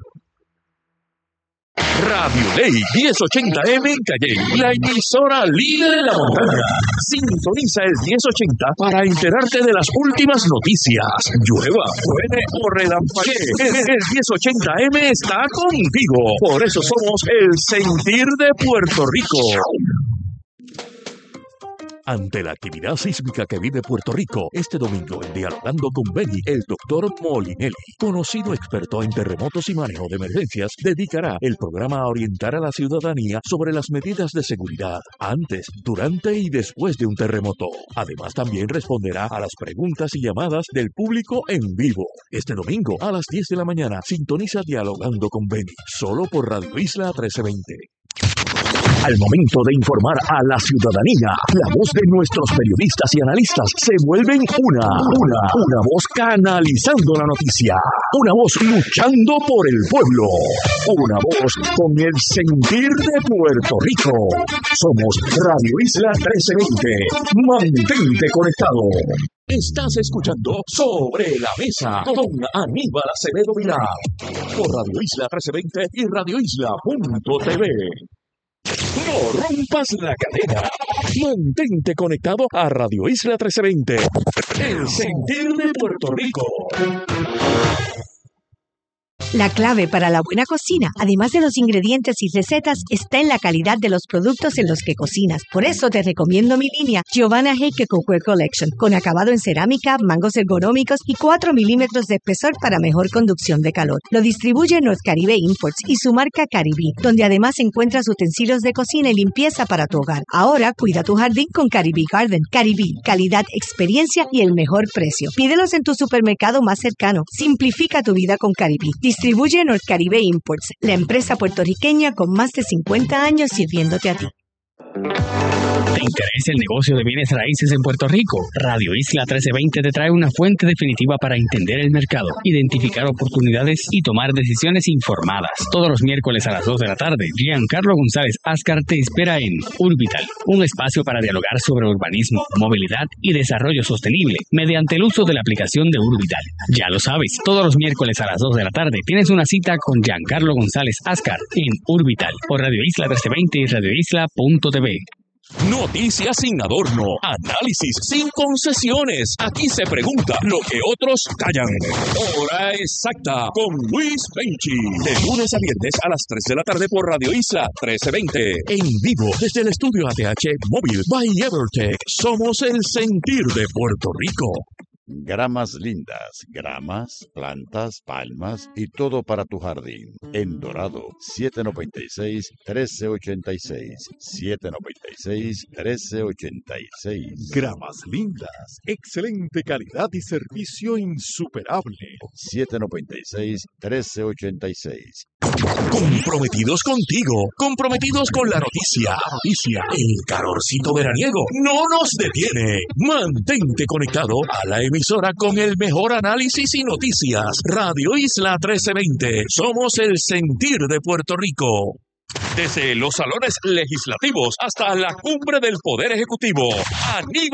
Radio Ley diez ochenta eme en Calley, la emisora líder de la montaña. Sintoniza el diez ochenta para enterarte de las últimas noticias. Llueva, truene o relampaguee, el diez ochenta eme está contigo. Por eso somos el sentir de Puerto Rico. Ante la actividad sísmica que vive Puerto Rico, este domingo en Dialogando con Benny, el doctor Molinelli, conocido experto en terremotos y manejo de emergencias, dedicará el programa a orientar a la ciudadanía sobre las medidas de seguridad antes, durante y después de un terremoto. Además, también responderá a las preguntas y llamadas del público en vivo. Este domingo a las diez de la mañana, sintoniza Dialogando con Benny, solo por Radio Isla trece veinte. Al momento de informar a la ciudadanía, la voz de nuestros periodistas y analistas se vuelven una, una, una voz canalizando la noticia, una voz luchando por el pueblo, una voz con el sentir de Puerto Rico. Somos Radio Isla trece veinte. Mantente conectado. Estás escuchando Sobre la Mesa con Aníbal Acevedo Vilá por Radio Isla trece veinte y radio isla punto t v. No rompas la cadena. Mantente conectado a Radio Isla trece veinte. El sentir de Puerto Rico. La clave para la buena cocina, además de los ingredientes y recetas, está en la calidad de los productos en los que cocinas. Por eso te recomiendo mi línea Giovanna Heike Cookware Collection, con acabado en cerámica, mangos ergonómicos y cuatro milímetros de espesor para mejor conducción de calor. Lo distribuye North Caribe Imports y su marca Caribí, donde además encuentras utensilios de cocina y limpieza para tu hogar. Ahora cuida tu jardín con Caribí Garden. Caribí, calidad, experiencia y el mejor precio. Pídelos en tu supermercado más cercano. Simplifica tu vida con Caribí. Distribuye North Caribe Imports, la empresa puertorriqueña con más de cincuenta años sirviéndote a ti. ¿Te interesa el negocio de bienes raíces en Puerto Rico? Radio Isla trece veinte te trae una fuente definitiva para entender el mercado, identificar oportunidades y tomar decisiones informadas. Todos los miércoles a las dos de la tarde, Giancarlo González Ascar te espera en Urbital, un espacio para dialogar sobre urbanismo, movilidad y desarrollo sostenible mediante el uso de la aplicación de Urbital. Ya lo sabes, todos los miércoles a las dos de la tarde tienes una cita con Giancarlo González Ascar en Urbital por Radio Isla trece veinte y radio isla punto t v. Noticias sin adorno, análisis sin concesiones. Aquí se pregunta lo que otros callan. Hora exacta con Luis Penchi. De lunes a viernes a las tres de la tarde por Radio Isla trece veinte. En vivo desde el estudio A T H Móvil by Evertech. Somos el sentir de Puerto Rico. Gramas Lindas, gramas, plantas, palmas y todo para tu jardín. En Dorado, siete noventa y seis, trece ochenta y seis. siete noventa y seis, trece ochenta y seis. Gramas Lindas, excelente calidad y servicio insuperable. siete noventa y seis, trece ochenta y seis. Comprometidos contigo, comprometidos con la noticia. Noticia, el calorcito veraniego no nos detiene. Mantente conectado a la emisora con el mejor análisis y noticias. Radio Isla trece veinte. Somos el sentir de Puerto Rico. Desde los salones legislativos hasta la cumbre del Poder Ejecutivo. Aníbal